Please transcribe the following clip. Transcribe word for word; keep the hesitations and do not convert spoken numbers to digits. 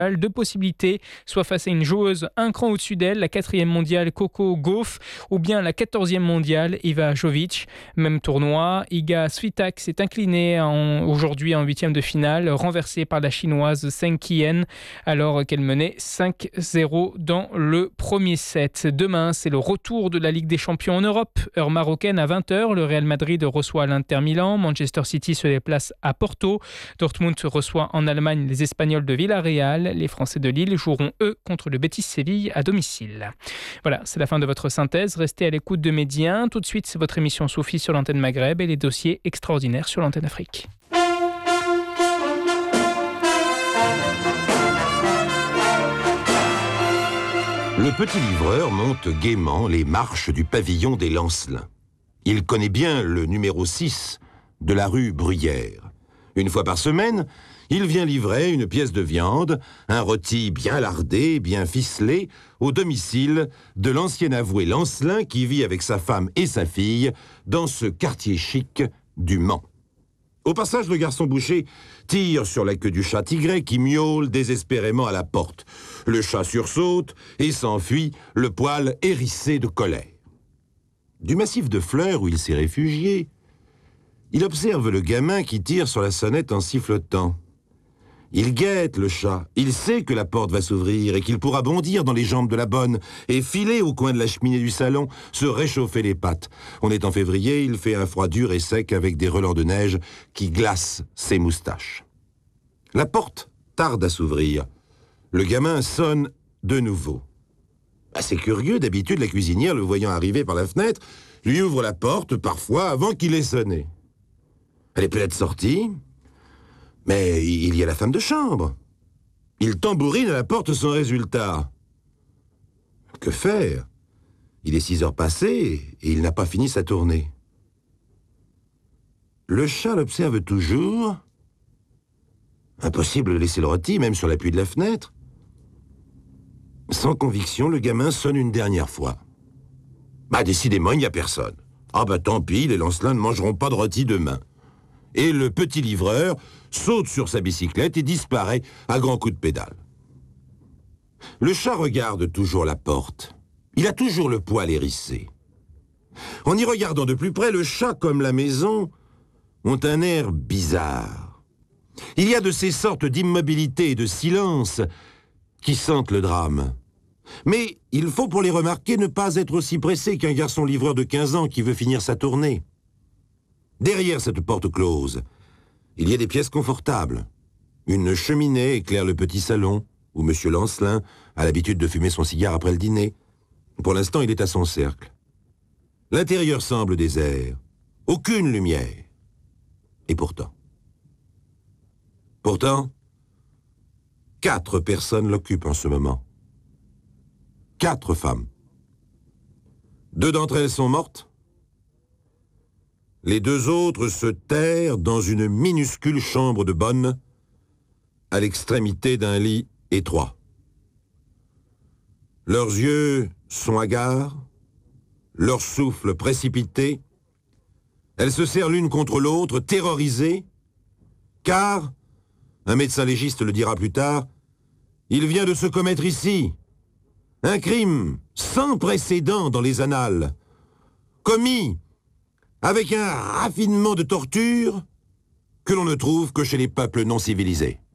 Deux possibilités, soit face à une joueuse un cran au-dessus d'elle, la quatrième mondiale Coco Gauff, ou bien la quatorzième mondiale Iva Jovic. Même tournoi, Iga Swiatek s'est inclinée en, aujourd'hui en huitième de finale, renversée par la chinoise Zheng Qian, alors qu'elle menait cinq zéro dans le premier set. Demain, c'est le retour de la Ligue des Champions en Europe. Heure marocaine à vingt heures, le Real Madrid reçoit l'Inter Milan, Manchester City se déplace à Porto, Dortmund reçoit en Allemagne les Espagnols de Villarreal. Les Français de Lille joueront, eux, contre le Betis Séville à domicile. Voilà, c'est la fin de votre synthèse. Restez à l'écoute de Médien. Tout de suite, c'est votre émission Sophie sur l'antenne Maghreb et les dossiers extraordinaires sur l'antenne Afrique. Le petit livreur monte gaiement les marches du pavillon des Lancelins. Il connaît bien le numéro six de la rue Bruyère. Une fois par semaine, il vient livrer une pièce de viande, un rôti bien lardé, bien ficelé, au domicile de l'ancien avoué Lancelin qui vit avec sa femme et sa fille dans ce quartier chic du Mans. Au passage, le garçon boucher tire sur la queue du chat tigré qui miaule désespérément à la porte. Le chat sursaute et s'enfuit, le poil hérissé de colère. Du massif de fleurs où il s'est réfugié, il observe le gamin qui tire sur la sonnette en sifflotant. Il guette le chat, il sait que la porte va s'ouvrir et qu'il pourra bondir dans les jambes de la bonne et filer au coin de la cheminée du salon, se réchauffer les pattes. On est en février, il fait un froid dur et sec avec des relents de neige qui glacent ses moustaches. La porte tarde à s'ouvrir. Le gamin sonne de nouveau. Assez curieux, d'habitude, la cuisinière, le voyant arriver par la fenêtre, lui ouvre la porte, parfois, avant qu'il ait sonné. Elle est peut-être sortie, mais il y a la femme de chambre. Il tambourine à la porte sans résultat. Que faire? Il est six heures passées et il n'a pas fini sa tournée. Le chat l'observe toujours. Impossible de laisser le rôti, même sur l'appui de la fenêtre. Sans conviction, le gamin sonne une dernière fois. Bah, décidément, il n'y a personne. Ah bah tant pis, les Lancelins ne mangeront pas de rôti demain. Et le petit livreur saute sur sa bicyclette et disparaît à grands coups de pédale. Le chat regarde toujours la porte. Il a toujours le poil hérissé. En y regardant de plus près, le chat comme la maison ont un air bizarre. Il y a de ces sortes d'immobilité et de silence qui sentent le drame. Mais il faut pour les remarquer ne pas être aussi pressé qu'un garçon livreur de quinze ans qui veut finir sa tournée. Derrière cette porte close, il y a des pièces confortables. Une cheminée éclaire le petit salon, où M. Lancelin a l'habitude de fumer son cigare après le dîner. Pour l'instant, il est à son cercle. L'intérieur semble désert. Aucune lumière. Et pourtant... Pourtant, quatre personnes l'occupent en ce moment. Quatre femmes. Deux d'entre elles sont mortes. Les deux autres se terrent dans une minuscule chambre de bonne, à l'extrémité d'un lit étroit. Leurs yeux sont hagards, leur souffle précipité. Elles se serrent l'une contre l'autre, terrorisées, car, un médecin légiste le dira plus tard, il vient de se commettre ici un crime sans précédent dans les annales, commis avec un raffinement de torture que l'on ne trouve que chez les peuples non civilisés.